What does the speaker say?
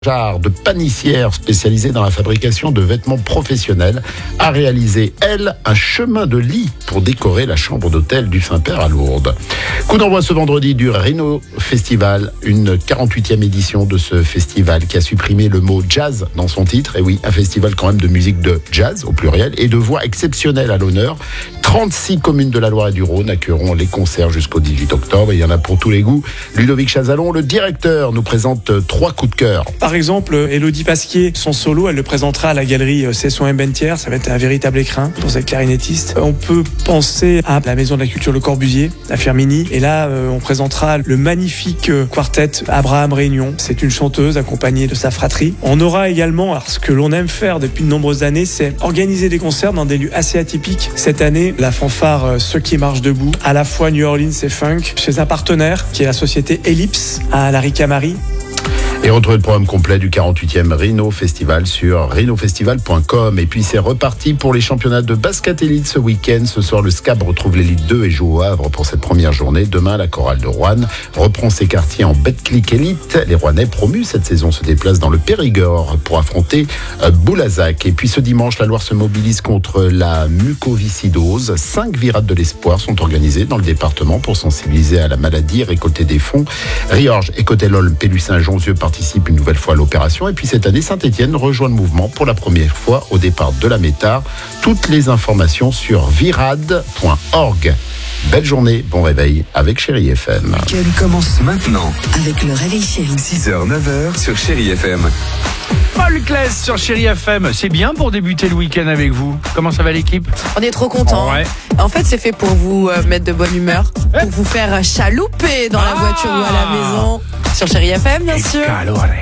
De panissière spécialisée dans la fabrication de vêtements professionnels a réalisé, elle, un chemin de lit pour décorer la chambre d'hôtel du Saint-Père à Lourdes. Coup d'envoi ce vendredi du Rhino Festival, une 48e édition de ce festival qui a supprimé le mot jazz dans son titre. Et oui, un festival quand même de musique de jazz au pluriel et de voix exceptionnelles à l'honneur. 36 communes de la Loire et du Rhône accueilleront les concerts jusqu'au 18 octobre. Et il y en a pour tous les goûts. Ludovic Chazalon, le directeur, nous présente 3 coups de cœur. Par exemple, Élodie Pasquier, son solo, elle le présentera à la galerie Cesson M. Bentière. Ça va être un véritable écrin pour cette clarinettiste. On peut penser à la Maison de la Culture Le Corbusier, à Firmini. Et là, on présentera le magnifique quartet Abraham Réunion. C'est une chanteuse accompagnée de sa fratrie. On aura également, alors ce que l'on aime faire depuis de nombreuses années, c'est organiser des concerts dans des lieux assez atypiques. Cette année, la fanfare Ceux qui marchent debout, à la fois New Orleans et funk, chez un partenaire qui est la société Ellipse à la Ricamari. Et retrouvez le programme complet du 48e Rhino Festival sur rhinofestival.com. Et puis c'est reparti pour les championnats de basket élite ce week-end. Ce soir, le SCAB retrouve l'élite 2 et joue au Havre pour cette première journée. Demain, la chorale de Roanne reprend ses quartiers en Betclic élite. Les Rouennais promus cette saison se déplacent dans le Périgord pour affronter Boulazac. Et puis ce dimanche, la Loire se mobilise contre la mucoviscidose. 5 virades de l'espoir sont organisées dans le département pour sensibiliser à la maladie, récolter des fonds. Riorges et Côté-Lol, Pélussin-Jonzieux participe une nouvelle fois à l'opération. Et puis cette année, Saint-Étienne rejoint le mouvement pour la première fois au départ de la Métard. Toutes les informations sur virade.org. Belle journée, bon réveil avec Chérie FM. Le week-end commence maintenant avec le réveil Chérie. 6h, 9h sur Chérie FM. Paul Claes sur Chérie FM. C'est bien pour débuter le week-end avec vous. Comment ça va l'équipe ? On est trop contents. Ouais. En fait, c'est fait pour vous mettre de bonne humeur, pour vous faire chalouper dans la voiture ou à la maison. Sur Chérie FM, bien sûr.